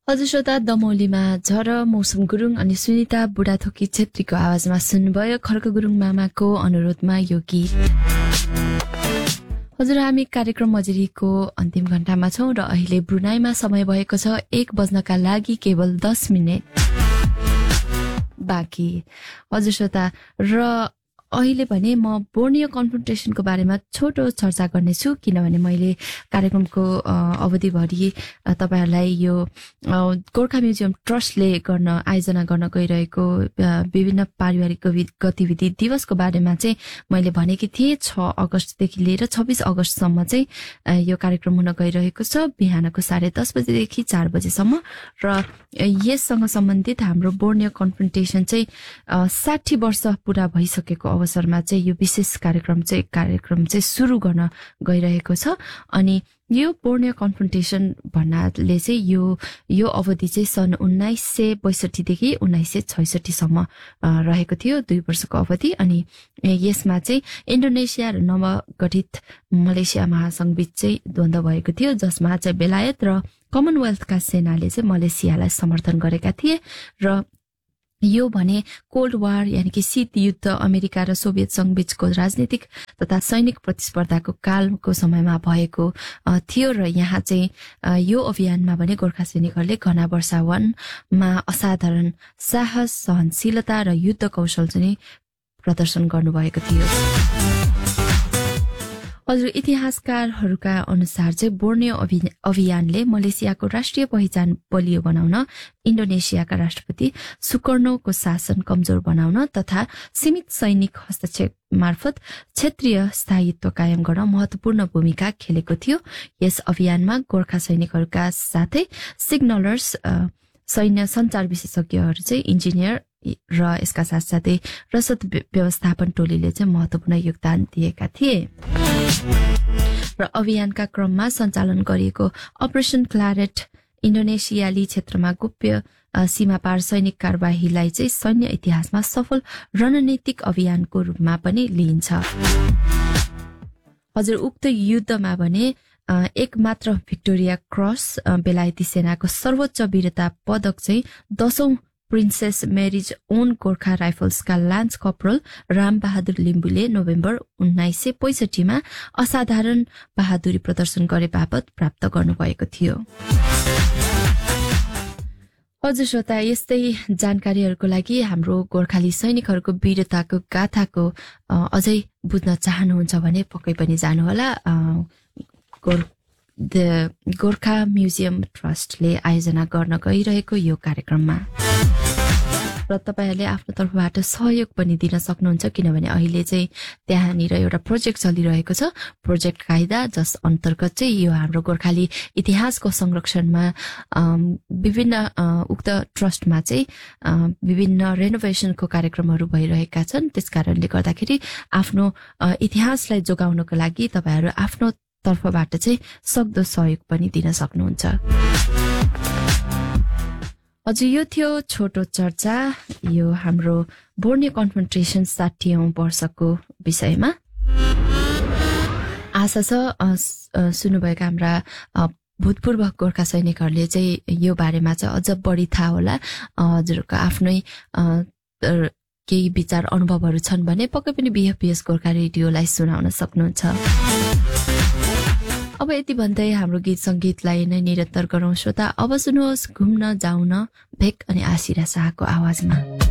हजुर श्रोता, दमौलीमा झर मौसम गुरुङ अनि सुनिता बुढाथोकी छेत्रीको आवाजमा सुन्नुभयो खड्क गुरुङ मामाको अनुरोधमा यो गीत। हजुर, हामी कार्यक्रम मजरीको अन्तिम घण्टामा छौं र अहिले ब्रुनाईमा समय भएको छ 1 बज्नका लागि केवल 10 मिनेट बाँकी। हजुर श्रोता, र अहिले भने म बोर्नियो कन्फ्रन्टेसनको बारेमा छोटो चर्चा गर्नेछु, किनभने मैले कार्यक्रमको अवधिभरि तपाईहरुलाई यो गोर्खा म्युजियम ट्रस्टले आयोजना गर्न गइरहेको विभिन्न पारिवारिक गतिविधि दिवसको बारेमा चाहिँ मैले भनेकी थिएँ। 6 अगस्तदेखि लिएर 26 अगस्तसम्म चाहिँ यो कार्यक्रम हुन गइरहेको छ, बिहानको 10:30 बजेदेखि 4 बजेसम्म। र यससँग सम्बन्धित हाम्रो बोर्नियो कन्फ्रन्टेसन चाहिँ 60 वर्ष पूरा भइसकेको अवसरमा चाहिँ यो विशेष कार्यक्रम चाहिँ सुरु गर्न गइरहेको छ। अनि यो बोर्नियो कन्फ्रन्टेसन भन्नाले चाहिँ यो अवधि चाहिँ सन् 1962 देखि 1966 सम्म रहेको थियो, 2 वर्षको अवधि। अनि यसमा चाहिँ इन्डोनेसिया र नवगठित मलेसिया महासंघ बीच चाहिँ द्वन्द्व भएको थियो, जसमा चाहिँ बेलायत र कमनवेल्थका सेनाले चाहिँ मलेसियालाई समर्थन गरेका थिए। र यो भने कोल्ड वार यानि कि शीत युद्ध अमेरिका र सोभियत संघ बीचको राजनीतिक तथा सैनिक प्रतिस्पर्धाको कालको समयमा भएको थियो। र यहाँ चाहिँ यो अभियानमा भने गोर्खा सैनिकहरूले घना वर्षा वनमा असाधारण साहस, सहनशीलता र युद्ध कौशल चाहिँ प्रदर्शन गर्नुभएको थियो। हजुर, इतिहासकारहरूका अनुसार चाहिँ बोर्नियो अभियानले मलेसियाको राष्ट्रिय पहिचान बलियो बनाउन, इन्डोनेसियाका राष्ट्रपति सुकर्णोको शासन कमजोर बनाउन तथा सीमित सैनिक हस्तक्षेप मार्फत क्षेत्रीय स्थायित्व कायम गर्न महत्वपूर्ण भूमिका खेलेको थियो। यस अभियानमा गोर्खा सैनिकहरूका साथै सिग्नलर्स, सैन्य सञ्चार विशेषज्ञहरू चाहिँ इन्जिनियर र यसका साथसाथै रसद व्यवस्थापन टोलीले चाहिँ महत्वपूर्ण योगदान दिएका थिए। र अभियानका क्रममा सञ्चालन गरिएको अपरेसन क्लारेट इन्डोनेसियाली क्षेत्रमा गोप्य सीमापार सैनिक कारबाहीलाई चाहिँ सैन्य इतिहासमा सफल रणनीतिक अभियानको रूपमा पनि लिइन्छ। हजुर, उक्त युद्धमा भने एकमात्र भिक्टोरिया क्रस बेलायती सेनाको सर्वोच्च वीरता पदक चाहिँ 10औं प्रिन्सेस मेरिज ओन गोर्खा राइफल्सका लान्स कपरल राम बहादुर लिम्बुले नोभेम्बर 1965 मा असाधारण बहादुरी प्रदर्शन गरे बापत प्राप्त गर्नुभएको थियो। हजुर श्रोता, यस्तै जानकारीहरूको लागि हाम्रो गोर्खाली सैनिकहरूको वीरताको गाथाको अझै बुझ्न चाहनुहुन्छ भने पक्कै पनि जानुहोला गोर्खा म्युजियम ट्रस्टले आयोजना गर्न गइरहेको यो कार्यक्रममा। र तपाईहरुले आफ्नो तर्फबाट सहयोग पनि दिन सक्नुहुन्छ, किनभने अहिले चाहिँ त्यहाँनिर एउटा प्रोजेक्ट चलिरहेको छ, प्रोजेक्ट कायदा, जस अन्तर्गत चाहिँ यो हाम्रो गोर्खाली इतिहासको संरक्षणमा विभिन्न उक्त ट्रस्टमा चाहिँ विभिन्न रेनोभेसनको कार्यक्रमहरू भइरहेका छन्। त्यसकारणले गर्दाखेरि आफ्नो इतिहासलाई जोगाउनको लागि तपाईहरु आफ्नो तर्फबाट चाहिँ सक्दो सहयोग पनि दिन सक्नुहुन्छ। हजुर, यो थियो छोटो चर्चा यो हाम्रो बोर्नियो कन्फ्रन्टेसन 60औं वर्षको विषयमा। आशा छ सुन्नुभएका हाम्रा भूतपूर्व गोर्खा सैनिकहरूले चाहिँ यो बारेमा चाहिँ अझ बढी थाहा होला। हजुरको आफ्नै केही विचार अनुभवहरू छन् भने पक्कै पनि बिएफपीएस गोर्खा रेडियोलाई सुनाउन सक्नुहुन्छ। अब यति भन्दै हाम्रो गीत संगीतलाई नै निरन्तर गरौं श्रोता। अब सुन्नुहोस् घुम्न जाउन भेक अनि आशिरा शाहको आवाजमा।